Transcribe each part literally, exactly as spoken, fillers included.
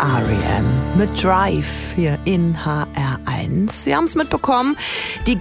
R E M mit Drive hier in H R eins. Sie haben es mitbekommen, die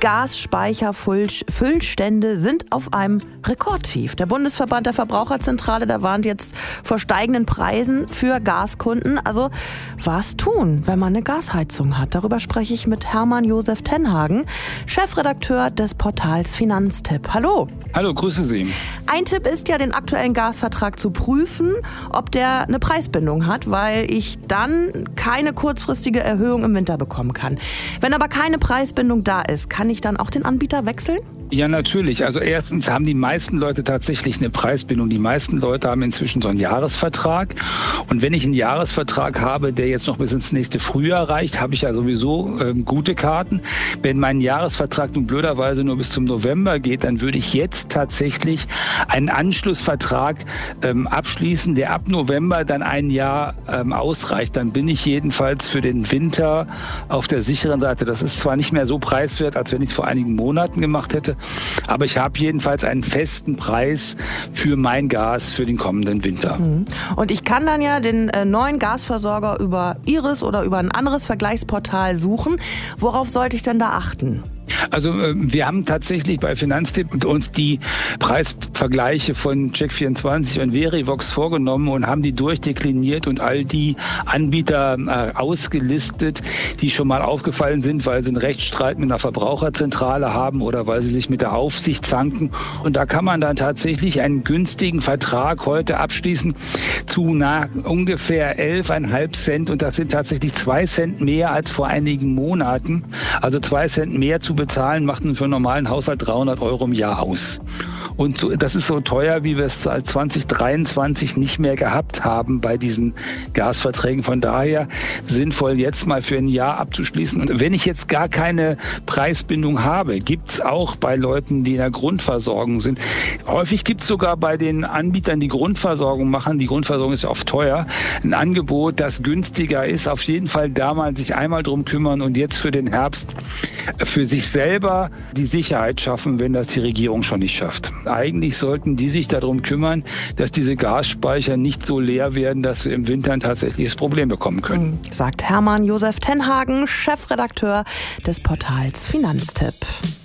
Gasspeicherfüllstände sind auf einem Rekordtief. Der Bundesverband der Verbraucherzentrale, der warnt jetzt vor steigenden Preisen für Gaskunden. Also was tun, wenn man eine Gasheizung hat? Darüber spreche ich mit Hermann Josef Tenhagen, Chefredakteur des Portals Finanztipp. Hallo. Hallo, grüße Sie. Ein Tipp ist ja, den aktuellen Gasvertrag zu prüfen, ob der eine Preisbindung hat, weil ich dann keine kurzfristige Erhöhung im Winter bekommen kann. Wenn aber keine Preisbindung da ist, kann ich dann auch den Anbieter wechseln? Ja, natürlich. Also erstens haben die meisten Leute tatsächlich eine Preisbindung. Die meisten Leute haben inzwischen so einen Jahresvertrag. Und wenn ich einen Jahresvertrag habe, der jetzt noch bis ins nächste Frühjahr reicht, habe ich ja sowieso ähm, gute Karten. Wenn mein Jahresvertrag nun blöderweise nur bis zum November geht, dann würde ich jetzt tatsächlich einen Anschlussvertrag ähm, abschließen, der ab November dann ein Jahr ähm, ausreicht. Dann bin ich jedenfalls für den Winter auf der sicheren Seite. Das ist zwar nicht mehr so preiswert, als wenn ich es vor einigen Monaten gemacht hätte, aber ich habe jedenfalls einen festen Preis für mein Gas für den kommenden Winter. Und ich kann dann ja den äh, neuen Gasversorger über Iris oder über ein anderes Vergleichsportal suchen. Worauf sollte ich denn da achten? Also wir haben tatsächlich bei Finanztipp uns die Preisvergleiche von Check vierundzwanzig und Verivox vorgenommen und haben die durchdekliniert und all die Anbieter äh, ausgelistet, die schon mal aufgefallen sind, weil sie einen Rechtsstreit mit einer Verbraucherzentrale haben oder weil sie sich mit der Aufsicht zanken. Und da kann man dann tatsächlich einen günstigen Vertrag heute abschließen zu na, ungefähr elf Komma fünf Cent. Und das sind tatsächlich zwei Cent mehr als vor einigen Monaten. Also zwei Cent mehr zu bezahlen, macht für einen normalen Haushalt dreihundert Euro im Jahr aus. Und so, das ist so teuer, wie wir es seit zwanzig dreiundzwanzig nicht mehr gehabt haben bei diesen Gasverträgen. Von daher sinnvoll, jetzt mal für ein Jahr abzuschließen. Und wenn ich jetzt gar keine Preisbindung habe, gibt es auch bei Leuten, die in der Grundversorgung sind. Häufig gibt es sogar bei den Anbietern, die Grundversorgung machen, die Grundversorgung ist ja oft teuer, ein Angebot, das günstiger ist. Auf jeden Fall da mal sich einmal drum kümmern und jetzt für den Herbst für sich selber die Sicherheit schaffen, wenn das die Regierung schon nicht schafft. Eigentlich sollten die sich darum kümmern, dass diese Gasspeicher nicht so leer werden, dass sie im Winter ein tatsächliches Problem bekommen können. Sagt Hermann Josef Tenhagen, Chefredakteur des Portals Finanztipp.